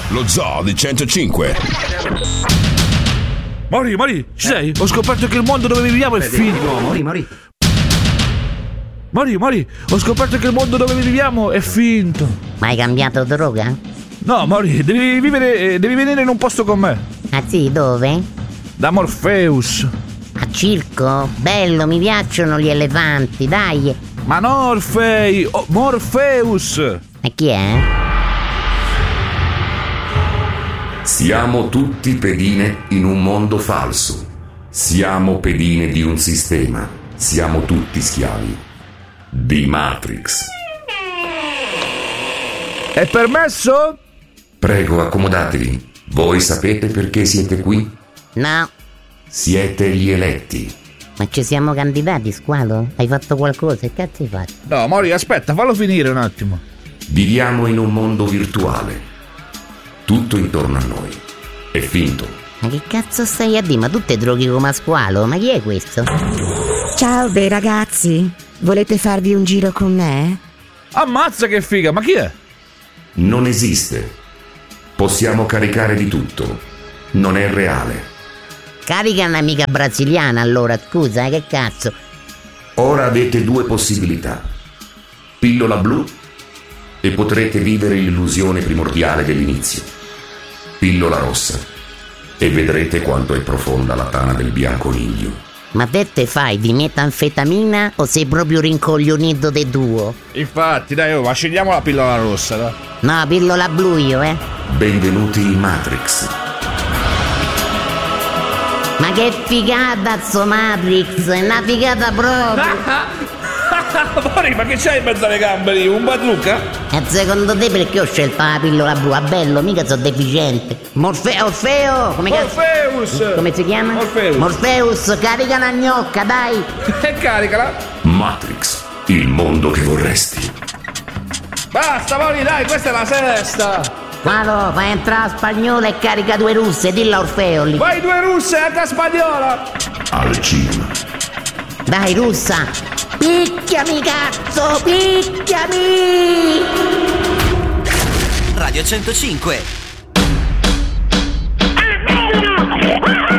Lo Zoo di 105. Mori, ci sei? Ho scoperto che il mondo dove viviamo è finto. Mori, ho scoperto che il mondo dove viviamo è finto. Ma hai cambiato droga? No, Mori, devi venire in un posto con me. Ah sì, dove? Da Morpheus. A circo? Bello, mi piacciono gli elefanti, dai. Ma no, Morpheus. E chi è? Siamo tutti pedine in un mondo falso. Siamo pedine di un sistema. Siamo tutti schiavi di Matrix. È permesso? Prego, accomodatevi. Voi sapete perché siete qui? No. Siete gli eletti. Ma ci siamo candidati, Squalo? Hai fatto qualcosa? Che cazzo hai fatto? No, Mori, aspetta, fallo finire un attimo. Viviamo in un mondo virtuale. Tutto intorno a noi è finto. Ma che cazzo stai a dire? Ma tu te droghi come a Squalo? Ma chi è questo? Ciao bei ragazzi, volete farvi un giro con me? Ammazza che figa, ma chi è? Non esiste. Possiamo caricare di tutto. Non è reale. Carica un'amica brasiliana allora, scusa, che cazzo? Ora avete due possibilità. Pillola blu e potrete vivere l'illusione primordiale dell'inizio. Pillola rossa e vedrete quanto è profonda la tana del bianconiglio. Ma te fai di metanfetamina o sei proprio rincoglionito de duo? Infatti, dai, ma scegliamo la pillola rossa, dai. No, pillola blu io, Benvenuti in Matrix. Ma che figata sto Matrix, è una figata proprio. Mori, ma che c'hai in mezzo alle gambe lì? Un bazooka? E secondo te perché ho scelto la pillola blu? A bello, mica sono deficiente. Orfeo, Morpheus! Come si chiama? Morpheus, carica una gnocca, dai! E caricala! Matrix, il mondo che vorresti. Basta, Mori, dai, questa è la sesta! Qualo, fai entrare la spagnola e carica 2 russe, dillo a Orfeo lì. Vai 2 russe, anche a spagnola! Al cinema. Dai, russa! Picchiami, cazzo, picchiami! Radio 105.